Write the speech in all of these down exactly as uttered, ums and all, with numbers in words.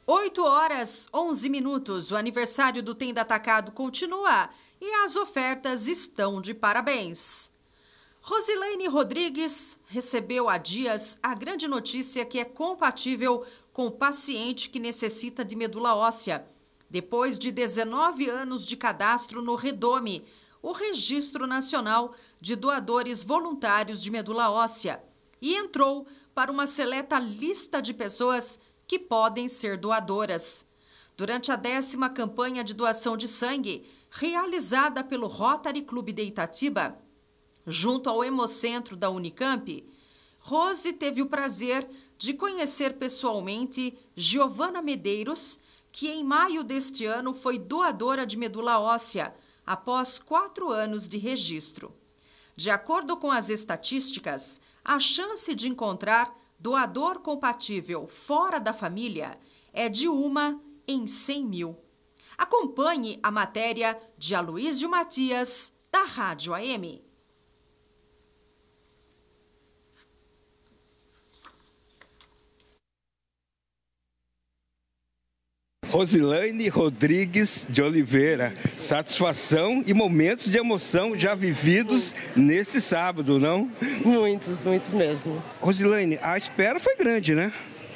oito horas, onze minutos. O aniversário do Tenda Atacado continua e as ofertas estão de parabéns. Rosilene Rodrigues recebeu há dias a grande notícia que é compatível com o paciente que necessita de medula óssea. Depois de dezenove anos de cadastro no REDOME, o Registro Nacional de Doadores Voluntários de Medula Óssea, e entrou para uma seleta lista de pessoas que podem ser doadoras. Durante a décima campanha de doação de sangue, realizada pelo Rotary Clube de Itatiba, junto ao Hemocentro da Unicamp, Rose teve o prazer de conhecer pessoalmente Giovana Medeiros, que em maio deste ano foi doadora de medula óssea, após quatro anos de registro. De acordo com as estatísticas, a chance de encontrar doador compatível fora da família é de uma em cem mil. Acompanhe a matéria de Aloísio Matias, da Rádio A M. Rosilene Rodrigues de Oliveira, satisfação e momentos de emoção já vividos neste sábado, não? Muitos, muitos mesmo. Rosilene, a espera foi grande, né?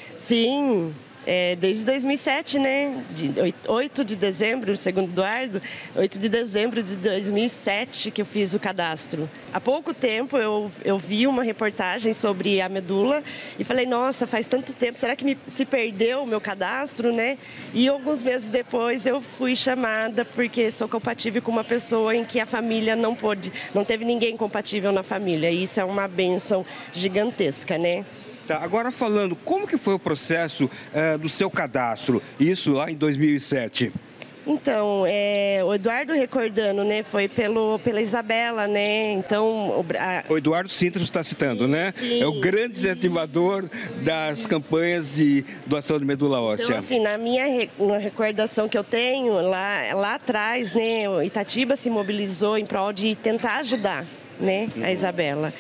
Sim, é, desde dois mil e sete, né? De oito de dezembro, segundo Eduardo, oito de dezembro de dois mil e sete que eu fiz o cadastro. Há pouco tempo eu, eu vi uma reportagem sobre a medula e falei, nossa, faz tanto tempo, será que me, se perdeu o meu cadastro, né? E alguns meses depois eu fui chamada porque sou compatível com uma pessoa em que a família não pôde, não teve ninguém compatível na família. E isso é uma bênção gigantesca, né? Tá, agora falando, como que foi o processo uh, do seu cadastro, isso lá em dois mil e sete? Então, é, o Eduardo recordando, né, foi pelo, pela Isabela, né, então... O, a... o Eduardo Sintra está citando, sim, né? Sim, é o grande incentivador das sim. campanhas de doação de medula óssea. Então, assim, na minha re... na recordação que eu tenho, lá, lá atrás, né, o Itatiba se mobilizou em prol de tentar ajudar, né, a Isabela.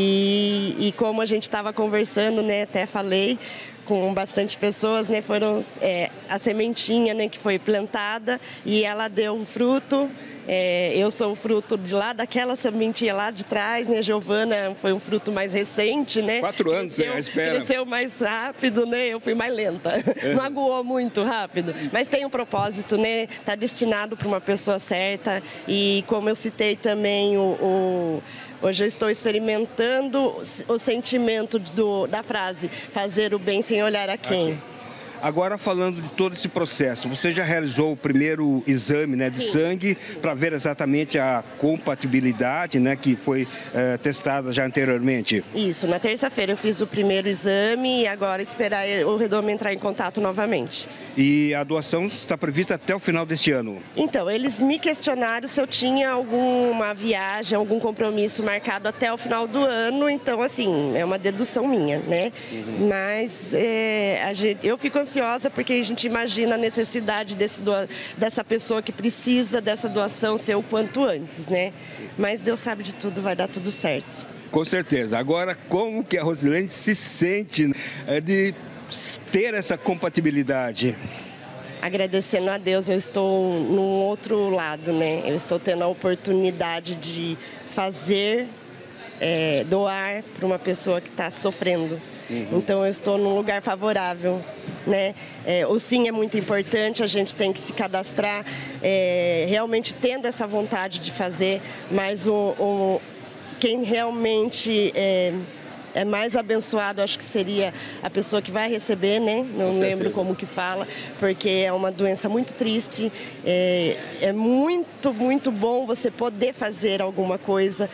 E, e como a gente estava conversando, né, até falei com bastante pessoas, né, foram é, a sementinha, né, que foi plantada e ela deu um fruto. É, eu sou o fruto de lá, daquela sementinha lá de trás, né, Giovana foi um fruto mais recente, né. Quatro anos, cresceu, é, a espera. Cresceu mais rápido, né, eu fui mais lenta, é. Magoou muito rápido, mas tem um propósito, né, tá destinado para uma pessoa certa e como eu citei também o... o hoje eu estou experimentando o sentimento do, da frase, fazer o bem sem olhar a quem. Aqui. Agora, falando de todo esse processo, você já realizou o primeiro exame, né, de sim, sangue para ver exatamente a compatibilidade, né, que foi é, testada já anteriormente? Isso, na terça-feira eu fiz o primeiro exame e agora esperar o REDOME entrar em contato novamente. E a doação está prevista até o final deste ano? Então, eles me questionaram se eu tinha alguma viagem, algum compromisso marcado até o final do ano, então, assim, é uma dedução minha, né? Uhum. Mas é, a gente, eu fico ansiosa porque a gente imagina a necessidade desse doa, dessa pessoa que precisa dessa doação ser o quanto antes, né? Mas Deus sabe de tudo, vai dar tudo certo. Com certeza. Agora, como que a Rosilene se sente é, de ter essa compatibilidade? Agradecendo a Deus, eu estou num outro lado, né? Eu estou tendo a oportunidade de fazer, é, doar para uma pessoa que está sofrendo. Uhum. Então eu estou num lugar favorável, né? É, o sim é muito importante, a gente tem que se cadastrar, é, realmente tendo essa vontade de fazer, mas o, o, quem realmente é, é mais abençoado, acho que seria a pessoa que vai receber, né? Não lembro como que fala, porque é uma doença muito triste, é, é muito, muito bom você poder fazer alguma coisa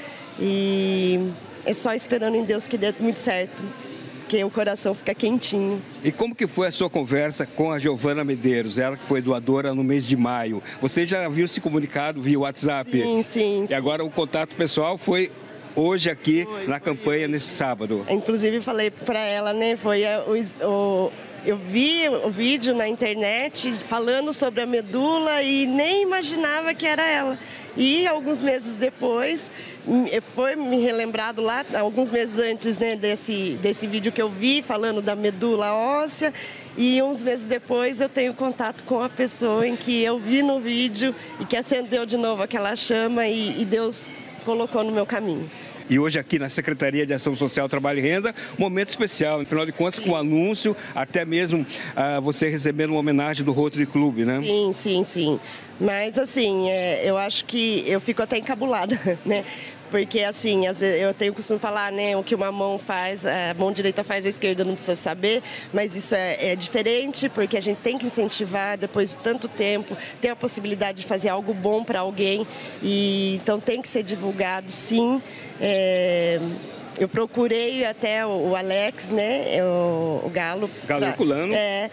e é só esperando em Deus que dê muito certo. Porque o coração fica quentinho. E como que foi a sua conversa com a Giovana Medeiros, ela que foi doadora no mês de maio? Você já viu se comunicado via WhatsApp? Sim, sim. E agora o contato pessoal foi hoje aqui foi, na foi, campanha foi. nesse sábado. Inclusive falei para ela, né, foi o, o eu vi o vídeo na internet falando sobre a medula e nem imaginava que era ela. E alguns meses depois, foi me relembrado lá, alguns meses antes, né, desse, desse vídeo que eu vi, falando da medula óssea. E uns meses depois eu tenho contato com a pessoa em que eu vi no vídeo e que acendeu de novo aquela chama e, e Deus colocou no meu caminho. E hoje aqui na Secretaria de Ação Social, Trabalho e Renda, um momento especial, afinal de contas, com o anúncio, até mesmo ah, você recebendo uma homenagem do Rotary Club, né? Sim, sim, sim. Mas assim, é, eu acho que eu fico até encabulada, né? Porque assim, às vezes, eu tenho o costume de falar, né, o que uma mão faz, a mão direita faz, a esquerda não precisa saber, mas isso é, é diferente, porque a gente tem que incentivar, depois de tanto tempo, ter a possibilidade de fazer algo bom para alguém, e então tem que ser divulgado, sim. É... Eu procurei até o Alex, né, o, o Galo, Galo Herculano, é,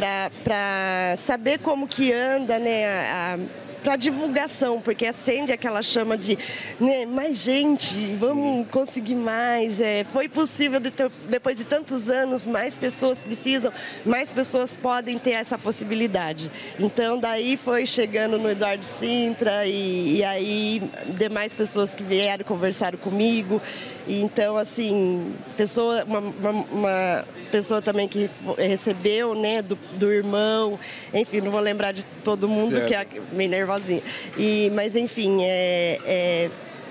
para saber como que anda, né, a, a para divulgação, porque acende aquela chama de, né, mais gente, vamos conseguir mais. É, foi possível, de ter, depois de tantos anos, mais pessoas precisam, mais pessoas podem ter essa possibilidade. Então, daí foi chegando no Eduardo Sintra e, e aí demais pessoas que vieram conversaram comigo. E, então, assim, pessoa, uma, uma, uma pessoa também que recebeu, né, do, do irmão, enfim, não vou lembrar de todo mundo, certo, que é meio nervosinha. E, mas, enfim, é, é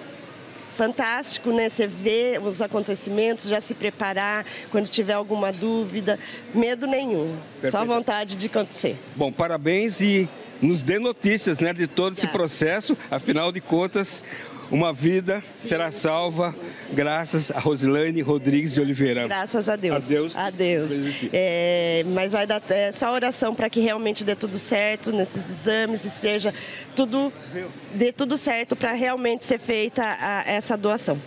fantástico, né? Você vê os acontecimentos, já se preparar quando tiver alguma dúvida, medo nenhum, perfeito, só vontade de acontecer. Bom, parabéns e nos dê notícias, né, de todo esse processo, afinal de contas, uma vida será salva graças a Rosilane Rodrigues de Oliveira. Graças a Deus. A Deus. A Deus. É, mas vai dar é, só oração para que realmente dê tudo certo nesses exames e seja tudo, dê tudo certo para realmente ser feita a, essa doação.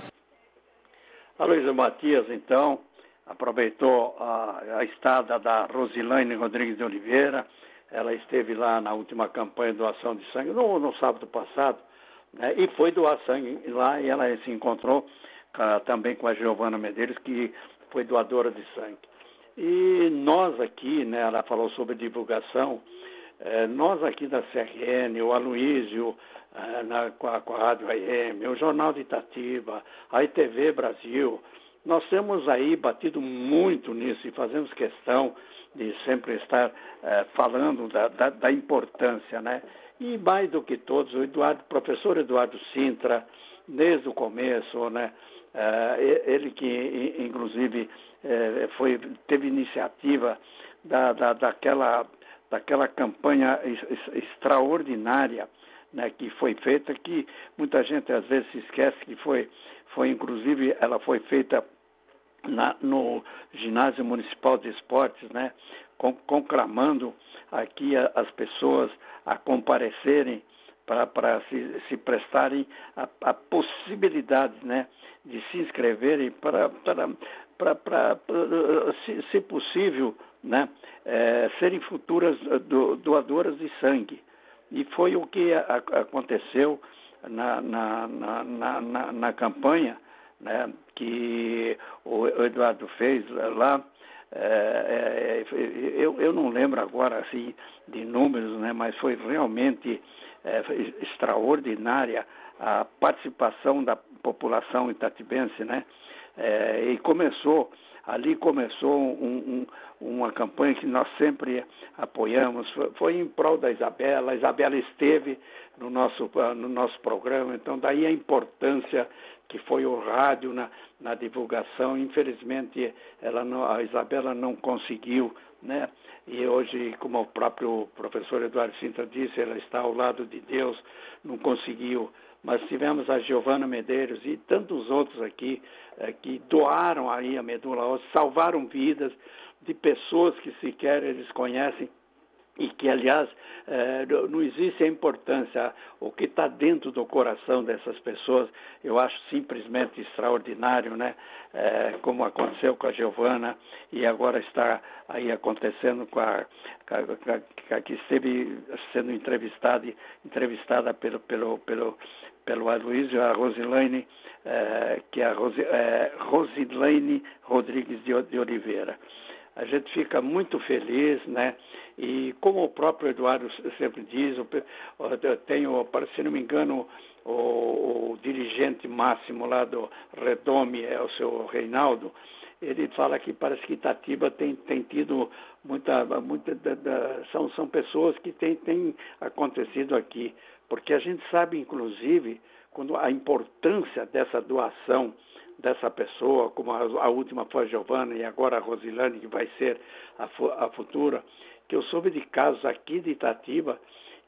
A Luísa Matias, então, aproveitou a, a estada da Rosilane Rodrigues de Oliveira. Ela esteve lá na última campanha de doação de sangue, no, no sábado passado, né, e foi doar sangue lá e ela se encontrou uh, também com a Giovana Medeiros, que foi doadora de sangue. E nós aqui, né, ela falou sobre divulgação, eh, nós aqui da C R N, o Aloísio, eh, na, com, a, com a Rádio A M, o Jornal de Itatiba, a I T V Brasil, nós temos aí batido muito nisso e fazemos questão de sempre estar eh, falando da, da, da importância, né? E mais do que todos, o Eduardo, professor Eduardo Sintra, desde o começo, né? Uh, ele que, inclusive, uh, foi, teve iniciativa da, da, daquela, daquela campanha extraordinária, né, que foi feita, que muita gente às vezes se esquece que foi, foi inclusive, ela foi feita na, no Ginásio Municipal de Esportes, né, con, conclamando aqui a, as pessoas a comparecerem para se, se prestarem a, a possibilidade, né, de se inscreverem para, para, para, para se, se possível, né, é, serem futuras do, doadoras de sangue. E foi o que a, aconteceu na, na, na, na, na campanha, né, que o Eduardo fez lá. É, é, eu, eu não lembro agora assim, de números, né, mas foi realmente é, extraordinária a participação da população itatibense, né? É, e começou, ali começou um, um, uma campanha que nós sempre apoiamos, foi, foi em prol da Isabela. A Isabela esteve no nosso, no nosso programa, então daí a importância que foi o rádio na, na divulgação. Infelizmente, ela não, a Isabela não conseguiu, né? E hoje, como o próprio professor Eduardo Sintra disse, ela está ao lado de Deus, não conseguiu. Mas tivemos a Giovana Medeiros e tantos outros aqui é, que doaram aí a medula óssea, salvaram vidas de pessoas que sequer eles conhecem. E que, aliás, eh, não existe a importância, o que está dentro do coração dessas pessoas, eu acho simplesmente extraordinário, né? Eh, como aconteceu com a Giovana e agora está aí acontecendo com a, com a que esteve sendo entrevistada, entrevistada pelo, pelo, pelo, pelo Aloísio, a Rosilane, eh, que é a Rosi, eh, Rosilane Rodrigues de, de Oliveira. a gente fica muito feliz, né? E como o próprio Eduardo sempre diz, eu tenho, se não me engano, o, o dirigente máximo lá do Redome, é o seu Reinaldo, ele fala que parece que Itatiba tem, tem tido muita, muita da, da, são, são pessoas que têm tem acontecido aqui, porque a gente sabe, inclusive, quando a importância dessa doação dessa pessoa, como a, a última foi a Giovana e agora a Rosilane, que vai ser a, a futura, que eu soube de casos aqui de Itatiba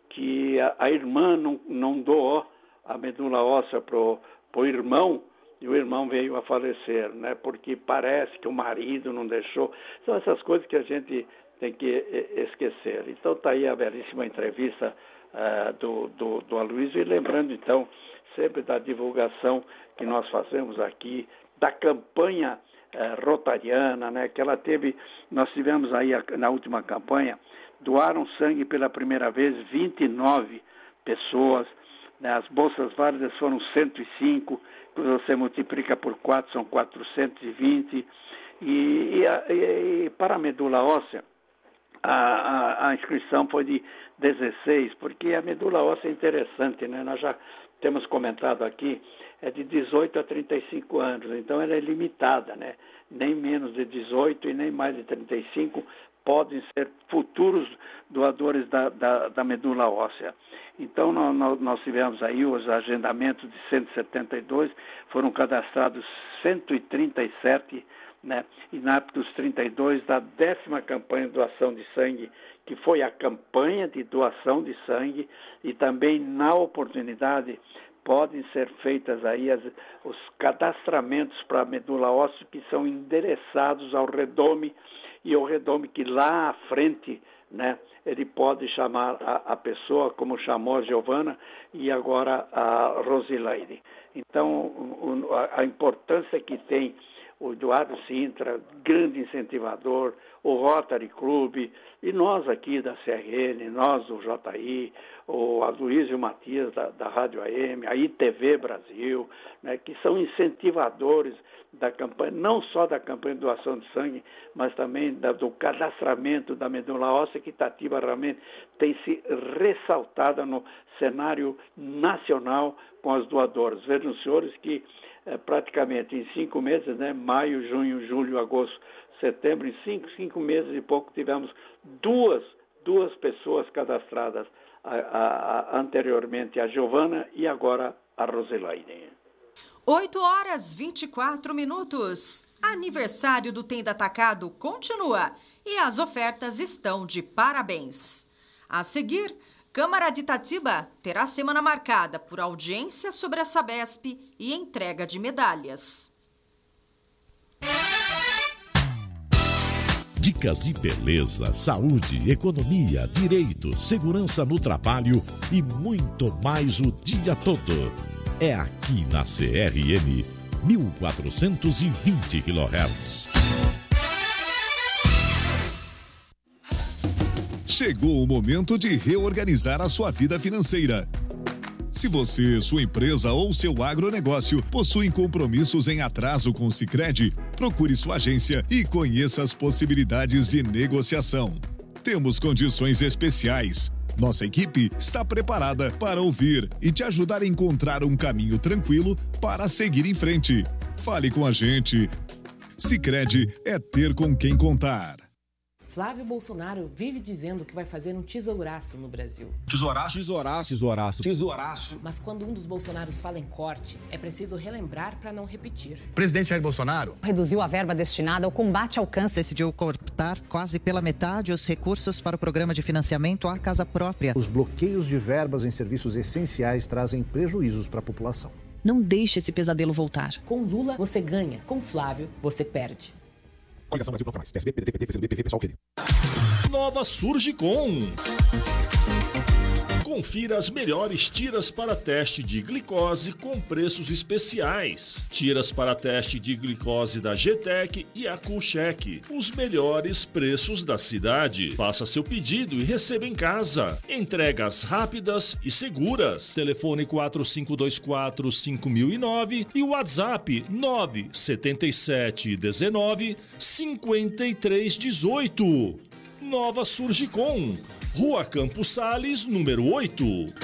que a, a irmã não, não doou a medula óssea para o irmão, e o irmão veio a falecer, né? Porque parece que o marido não deixou. São essas coisas que a gente tem que esquecer. Então está aí a belíssima entrevista uh, do, do, do Aloysio, e lembrando então sempre da divulgação que nós fazemos aqui, da campanha uh, rotariana, né? Que ela teve, nós tivemos aí a, na última campanha, doaram sangue pela primeira vez vinte e nove pessoas, né? As bolsas válidas foram cento e cinco, você multiplica por quatro, são quatrocentos e vinte, e, e, e, e para a medula óssea, a, a, a inscrição foi de dezesseis, porque a medula óssea é interessante, né? Nós já temos comentado aqui, é de dezoito a trinta e cinco anos, então ela é limitada, né? Nem menos de dezoito e nem mais de trinta e cinco podem ser futuros doadores da, da, da medula óssea. Então, nós, nós tivemos aí os agendamentos de cento e setenta e dois, foram cadastrados cento e trinta e sete, né, inaptos trinta e dois da décima campanha de doação de sangue, que foi a campanha de doação de sangue, e também, na oportunidade, podem ser feitas aí as, os cadastramentos para a medula óssea que são endereçados ao Redome, e o Redome que lá à frente, né, ele pode chamar a, a pessoa, como chamou a Giovana e agora a Rosilane. Então, o, a, a importância que tem o Eduardo Sintra, grande incentivador, o Rotary Club, e nós aqui da C R N, nós do J I, o Aloysio Matias da, da Rádio A M, a I T V Brasil, né, que são incentivadores da campanha, não só da campanha de doação de sangue, mas também da, do cadastramento da medula óssea, que Itatiba realmente tem se ressaltada no cenário nacional com as doadoras. Vejam, senhores, que é, praticamente em cinco meses, né, maio, junho, julho, agosto, setembro, em cinco, cinco meses e pouco, tivemos duas, duas pessoas cadastradas, a, a, a, anteriormente a Giovana e agora a Rosilane. oito horas e vinte e quatro minutos. Aniversário do Tenda Atacado continua e as ofertas estão de parabéns. A seguir, Câmara de Itatiba terá semana marcada por audiência sobre a Sabesp e entrega de medalhas. Dicas de beleza, saúde, economia, direito, segurança no trabalho e muito mais o dia todo. É aqui na C R M mil quatrocentos e vinte quilohertz. Chegou o momento de reorganizar a sua vida financeira. Se você, sua empresa ou seu agronegócio possuem compromissos em atraso com o Sicredi, procure sua agência e conheça as possibilidades de negociação. Temos condições especiais. Nossa equipe está preparada para ouvir e te ajudar a encontrar um caminho tranquilo para seguir em frente. Fale com a gente. Sicredi é ter com quem contar. Flávio Bolsonaro vive dizendo que vai fazer um tesouraço no Brasil. Tesouraço? Tesouraço. Tesouraço. Tesouraço. Mas quando um dos Bolsonaros fala em corte, é preciso relembrar para não repetir. Presidente Jair Bolsonaro reduziu a verba destinada ao combate ao câncer. Decidiu cortar quase pela metade os recursos para o programa de financiamento à casa própria. Os bloqueios de verbas em serviços essenciais trazem prejuízos para a população. Não deixe esse pesadelo voltar. Com Lula, você ganha. Com Flávio, você perde. Coligação Brasil Bloco Mais. P S B, P D T, P T, P C do B, P V, Pessoal, Rede. Nova surge com... Com Confira as melhores tiras para teste de glicose com preços especiais. Tiras para teste de glicose da G-Tec e a Coolcheck. Os melhores preços da cidade. Faça seu pedido e receba em casa. Entregas rápidas e seguras. Telefone quatro cinco dois quatro cinco mil e nove e WhatsApp nove sete sete um nove cinco três um oito. Nova Surgicom, Rua Campos Sales, número oito.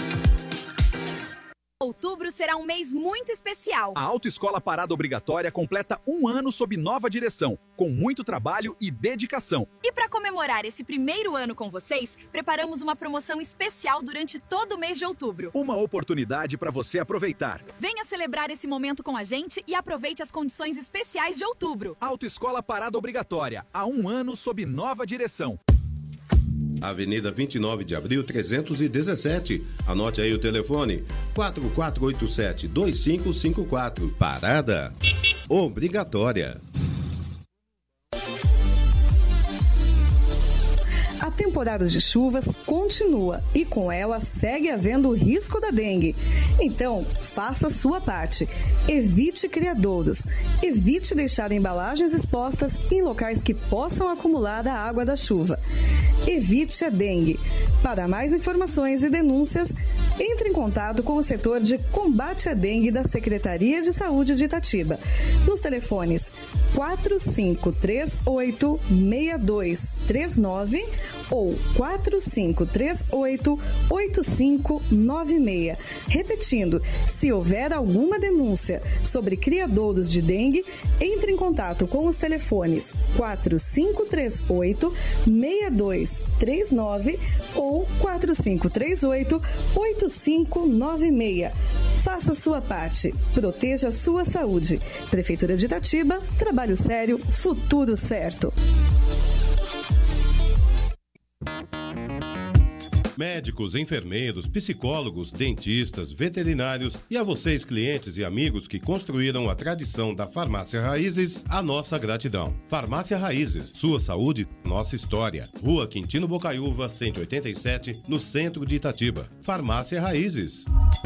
Outubro será um mês muito especial. A Autoescola Parada Obrigatória completa um ano sob nova direção, com muito trabalho e dedicação. E para comemorar esse primeiro ano com vocês, preparamos uma promoção especial durante todo o mês de outubro. Uma oportunidade para você aproveitar. Venha celebrar esse momento com a gente e aproveite as condições especiais de outubro. Autoescola Parada Obrigatória, há um ano sob nova direção. Avenida vinte e nove de abril, trezentos e dezessete. Anote aí o telefone: quatro quatro oito sete, dois cinco cinco quatro. Parada Obrigatória. A temporada de chuvas continua e com ela segue havendo o risco da dengue. Então, faça a sua parte. Evite criadouros. Evite deixar embalagens expostas em locais que possam acumular a água da chuva. Evite a dengue. Para mais informações e denúncias, entre em contato com o setor de combate à dengue da Secretaria de Saúde de Itatiba, nos telefones quatro cinco três oito, seis dois três nove ou quatro cinco três oito, oito cinco nove seis. Repetindo, se houver alguma denúncia sobre criadouros de dengue, entre em contato com os telefones quatro cinco três oito, seis dois três nove ou quatro cinco três oito, oito cinco nove seis. Faça sua parte. Proteja a sua saúde. Prefeitura de Itatiba, trabalho sério, futuro certo. Médicos, enfermeiros, psicólogos, dentistas, veterinários e a vocês, clientes e amigos que construíram a tradição da Farmácia Raízes, a nossa gratidão. Farmácia Raízes, sua saúde, nossa história. Rua Quintino Bocaiúva, cento e oitenta e sete, no centro de Itatiba. Farmácia Raízes.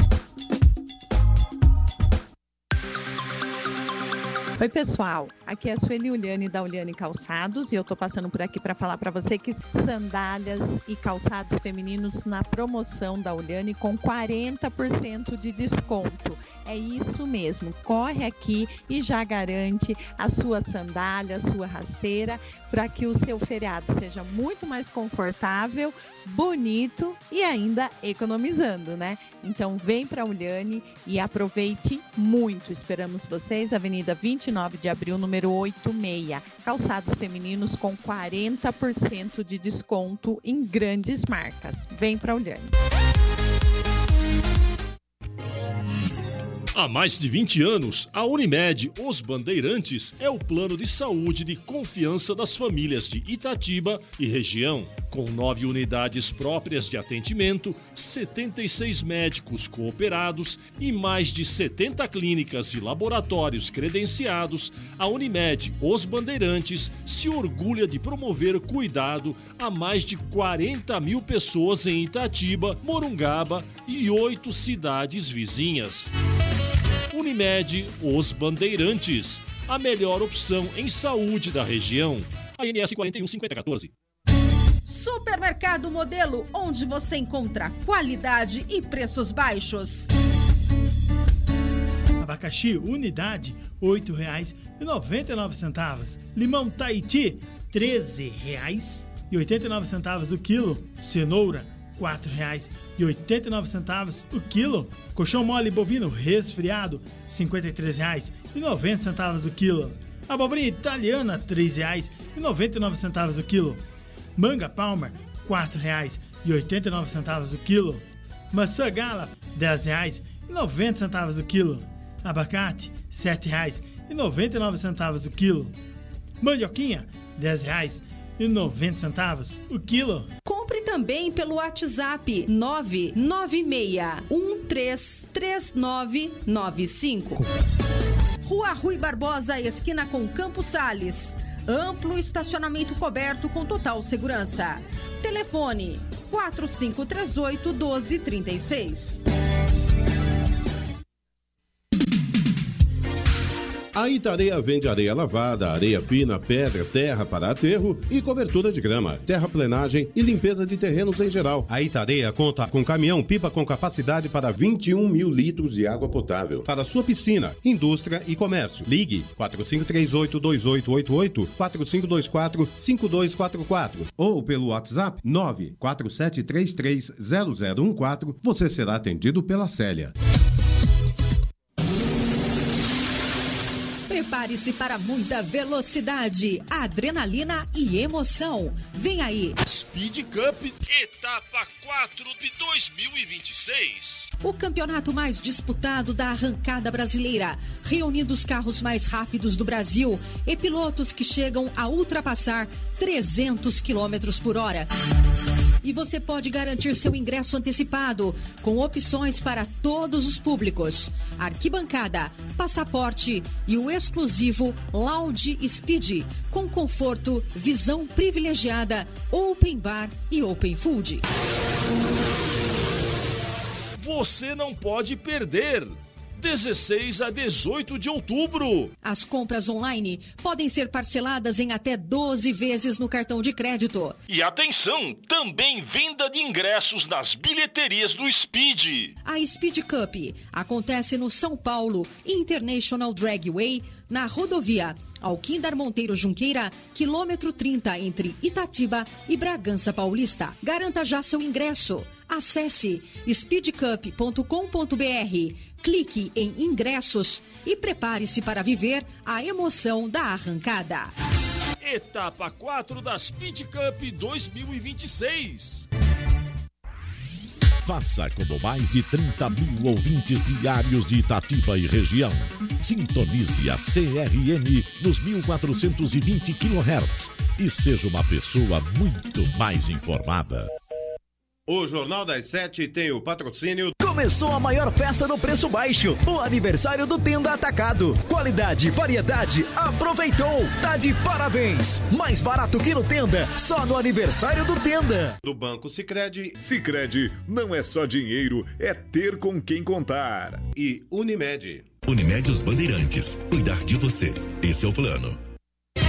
Oi, pessoal, aqui é a Sueli Uliane da Uliane Calçados e eu tô passando por aqui para falar para você que sandálias e calçados femininos na promoção da Uliane com quarenta por cento de desconto. É isso mesmo, corre aqui e já garante a sua sandália, a sua rasteira, para que o seu feriado seja muito mais confortável, bonito e ainda economizando, né? Então vem para a Uliane e aproveite muito. Esperamos vocês, Avenida vinte e nove de abril, número oitenta e seis. Calçados femininos com quarenta por cento de desconto em grandes marcas. Vem para a Uliane. Há mais de vinte anos, a Unimed Os Bandeirantes é o plano de saúde de confiança das famílias de Itatiba e região. Com nove unidades próprias de atendimento, setenta e seis médicos cooperados e mais de setenta clínicas e laboratórios credenciados, a Unimed Os Bandeirantes se orgulha de promover cuidado a mais de quarenta mil pessoas em Itatiba, Morungaba e oito cidades vizinhas. Unimed Os Bandeirantes, a melhor opção em saúde da região. A N S quatro um cinco zero um quatro. Supermercado Modelo, onde você encontra qualidade e preços baixos. Abacaxi, unidade, oito reais e noventa e nove centavos. Limão Tahiti, treze reais e oitenta e nove centavos o quilo. Cenoura, quatro reais e oitenta e nove centavos o quilo. Colchão mole bovino resfriado, cinquenta e três reais e noventa centavos o quilo. Abobrinha italiana, três reais e noventa e nove centavos o quilo. Manga Palmer, quatro reais e oitenta e nove centavos o quilo. Maçã Gala, dez reais e noventa centavos o quilo. Abacate, sete reais e noventa e nove centavos o quilo. Mandioquinha, dez reais e noventa centavos o quilo. Compre também pelo WhatsApp nove nove seis um três três nove nove cinco. Rua Rui Barbosa, esquina com Campos Sales. Amplo estacionamento coberto com total segurança. Telefone quatro cinco três oito, um dois três seis. A Itareia vende areia lavada, areia fina, pedra, terra para aterro e cobertura de grama, terraplenagem e limpeza de terrenos em geral. A Itareia conta com caminhão-pipa com capacidade para vinte e um mil litros de água potável para sua piscina, indústria e comércio. Ligue quatro cinco três oito, dois oito oito oito, quatro cinco dois quatro, cinco dois quatro quatro ou pelo WhatsApp nove quatro sete três três zero zero um quatro. Você será atendido pela Célia. Prepare-se para muita velocidade, adrenalina e emoção. Vem aí. Speed Cup, etapa quatro de dois mil e vinte e seis. O campeonato mais disputado da arrancada brasileira, reunindo os carros mais rápidos do Brasil e pilotos que chegam a ultrapassar trezentos quilômetros por hora. E você pode garantir seu ingresso antecipado, com opções para todos os públicos: arquibancada, passaporte e o exclusivo Lounge Speed, com conforto, visão privilegiada, open bar e open food. Você não pode perder! dezesseis a dezoito de outubro. As compras online podem ser parceladas em até doze vezes no cartão de crédito. E atenção, também venda de ingressos nas bilheterias do Speed. A Speed Cup acontece no São Paulo International Dragway, na rodovia Alquindar Monteiro Junqueira, quilômetro trinta, entre Itatiba e Bragança Paulista. Garanta já seu ingresso. Acesse speed cup ponto com ponto b r, clique em ingressos e prepare-se para viver a emoção da arrancada. Etapa quatro da Speed Cup dois mil e vinte e seis. Faça como mais de trinta mil ouvintes diários de Itatiba e região. Sintonize a C R M nos mil quatrocentos e vinte quilohertz e seja uma pessoa muito mais informada. O Jornal das Sete tem o patrocínio... Começou a maior festa no preço baixo, o aniversário do Tenda Atacado. Qualidade, variedade, aproveitou, tá de parabéns. Mais barato que no Tenda, só no aniversário do Tenda. Do Banco Sicredi. Sicredi não é só dinheiro, é ter com quem contar. E Unimed. Unimed Os Bandeirantes, cuidar de você, esse é o plano.